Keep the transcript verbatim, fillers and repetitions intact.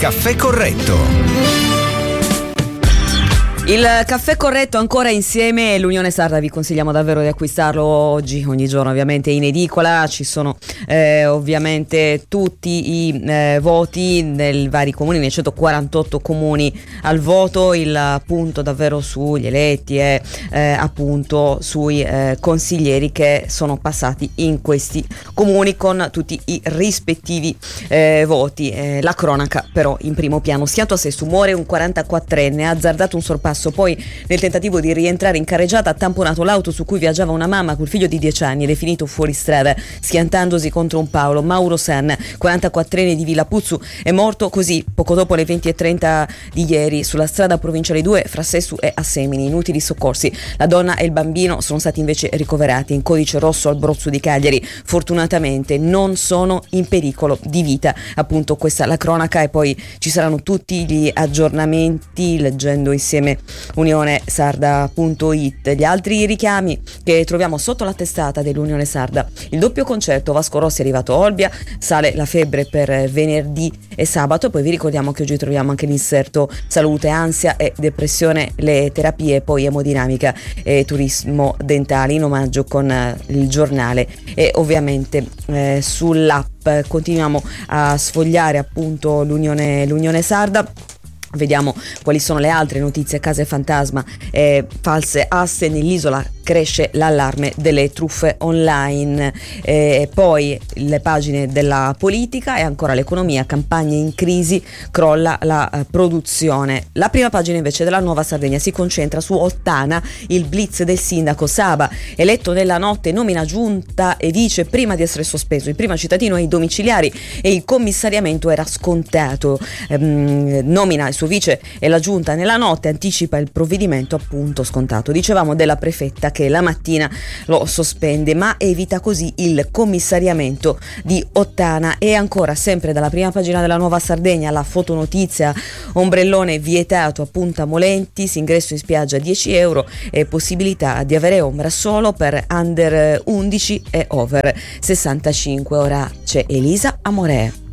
Caffè Corretto. Il caffè corretto ancora insieme, l'Unione Sarda vi consigliamo davvero di acquistarlo oggi, ogni giorno ovviamente in edicola, ci sono eh, ovviamente tutti i eh, voti nei vari comuni, nei centoquarantotto comuni al voto, il punto davvero sugli eletti e eh, appunto sui eh, consiglieri che sono passati in questi comuni con tutti i rispettivi eh, voti. Eh, la cronaca però in primo piano. Schianto a Sesto, muore un quarantaquattrenne, ha azzardato un sorpasso. Poi nel tentativo di rientrare in carreggiata ha tamponato l'auto su cui viaggiava una mamma col figlio di dieci anni ed è finito fuori strada schiantandosi contro un Paolo. Mauro Sen, quarantaquattrenne di Villa Puzzu, è morto così poco dopo le venti e trenta di ieri sulla strada provinciale due fra Sessu e Assemini. Inutili soccorsi, la donna e il bambino sono stati invece ricoverati in codice rosso al Brozzo di Cagliari. Fortunatamente non sono in pericolo di vita. Appunto questa è la cronaca e poi ci saranno tutti gli aggiornamenti leggendo insieme unione sarda punto it. Gli altri richiami che troviamo sotto la testata dell'Unione Sarda: il doppio concerto Vasco Rossi è arrivato a Olbia, sale la febbre per venerdì e sabato. Poi vi ricordiamo che oggi troviamo anche l'inserto salute, ansia e depressione, le terapie, poi emodinamica e turismo dentale in omaggio con il giornale e ovviamente eh, sull'app. Continuiamo a sfogliare appunto l'Unione, l'Unione Sarda. Vediamo quali sono le altre notizie. Case fantasma e false aste nell'isola, cresce l'allarme delle truffe online. E poi le pagine della politica e ancora l'economia, campagne in crisi, crolla la uh, produzione. La prima pagina invece della Nuova Sardegna si concentra su Ottana, il blitz del sindaco Saba, eletto nella notte, nomina giunta e vice prima di essere sospeso. Il primo cittadino ai domiciliari e il commissariamento era scontato. Ehm, nomina il suo vice e la giunta nella notte, anticipa il provvedimento appunto scontato. Dicevamo della prefetta che la mattina lo sospende ma evita così il commissariamento di Ottana. E ancora sempre dalla prima pagina della Nuova Sardegna la fotonotizia: ombrellone vietato a Punta Molentis, ingresso in spiaggia dieci euro e possibilità di avere ombra solo per under undici e over sessantacinque. Ora c'è Elisa Amore.